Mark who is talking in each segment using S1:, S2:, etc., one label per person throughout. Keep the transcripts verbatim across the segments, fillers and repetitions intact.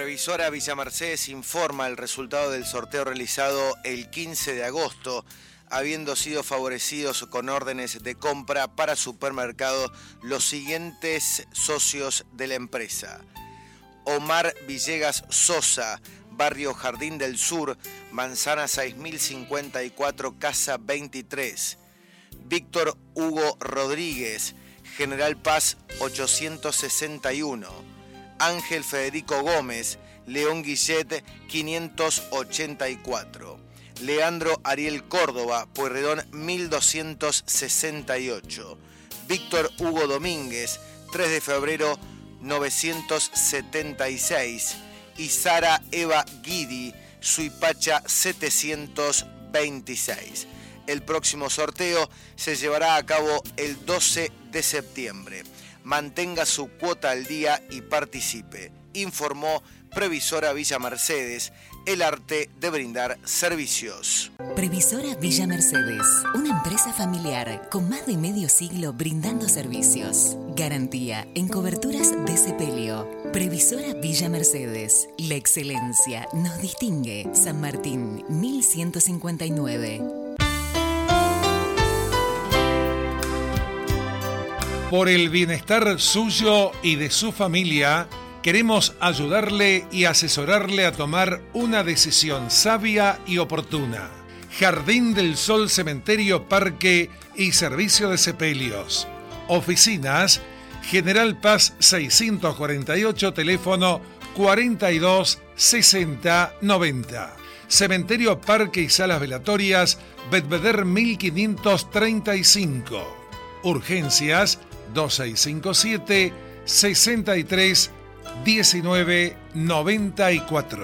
S1: Previsora Villa Mercedes informa el resultado del sorteo realizado el quince de agosto, habiendo sido favorecidos con órdenes de compra para supermercado los siguientes socios de la empresa: Omar Villegas Sosa, barrio Jardín del Sur, manzana seis mil cincuenta y cuatro, casa veintitrés. Víctor Hugo Rodríguez, General Paz ochocientos sesenta y uno. Ángel Federico Gómez, León Guillet quinientos ochenta y cuatro. Leandro Ariel Córdoba, Pueyrredón mil doscientos sesenta y ocho. Víctor Hugo Domínguez, tres de febrero novecientos setenta y seis. Y Sara Eva Guidi, Suipacha setecientos veintiséis. El próximo sorteo se llevará a cabo el doce de septiembre. Mantenga su cuota al día y participe. Informó Previsora Villa Mercedes, el arte de brindar servicios.
S2: Previsora Villa Mercedes, una empresa familiar con más de medio siglo brindando servicios. Garantía en coberturas de sepelio. Previsora Villa Mercedes, la excelencia nos distingue. San Martín mil ciento cincuenta y nueve.
S3: Por el bienestar suyo y de su familia, queremos ayudarle y asesorarle a tomar una decisión sabia y oportuna. Jardín del Sol, Cementerio, Parque y Servicio de Sepelios. Oficinas: General Paz seiscientos cuarenta y ocho, teléfono cuarenta y dos sesenta noventa. Cementerio, Parque y Salas Velatorias, Bedveder mil quinientos treinta y cinco. Urgencias: dos seis cinco siete, sesenta y tres, diecinueve noventa y cuatro.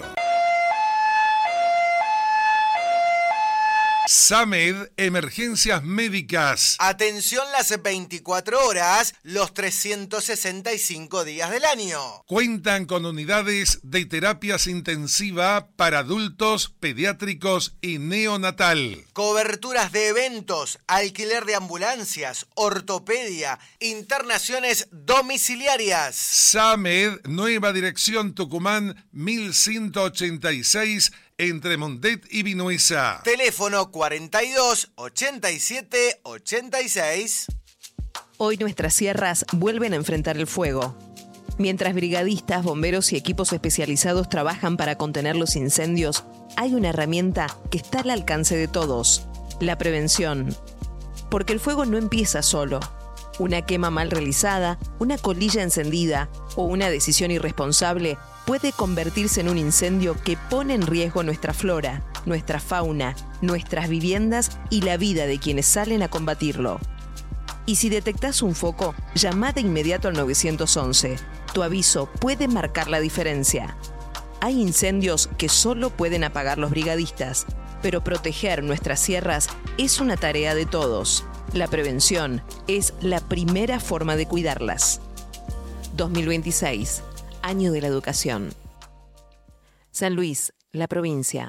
S3: SAMED, Emergencias Médicas.
S1: Atención las veinticuatro horas, los trescientos sesenta y cinco días del año.
S3: Cuentan con unidades de terapias intensiva para adultos, pediátricos y neonatal.
S1: Coberturas de eventos, alquiler de ambulancias, ortopedia, internaciones domiciliarias.
S3: SAMED, Nueva Dirección Tucumán mil ciento ochenta y seis, entre Mondet y Vinuesa.
S1: Teléfono cuarenta y dos, ochenta y siete, ochenta y seis.
S4: Hoy nuestras sierras vuelven a enfrentar el fuego. Mientras brigadistas, bomberos y equipos especializados trabajan para contener los incendios, hay una herramienta que está al alcance de todos: la prevención. Porque el fuego no empieza solo. Una quema mal realizada, una colilla encendida o una decisión irresponsable puede convertirse en un incendio que pone en riesgo nuestra flora, nuestra fauna, nuestras viviendas y la vida de quienes salen a combatirlo. Y si detectás un foco, llama de inmediato al nueve once. Tu aviso puede marcar la diferencia. Hay incendios que solo pueden apagar los brigadistas, pero proteger nuestras sierras es una tarea de todos. La prevención es la primera forma de cuidarlas. dos mil veintiséis, Año de la Educación. San Luis, la provincia.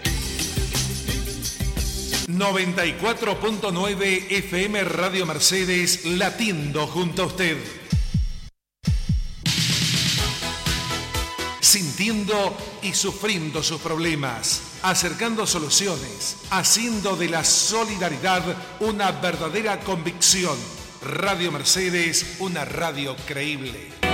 S3: noventa y cuatro punto nueve F M Radio Mercedes, latiendo junto a usted. Sintiendo y sufriendo sus problemas, acercando soluciones, haciendo de la solidaridad una verdadera convicción. Radio Mercedes, una radio creíble.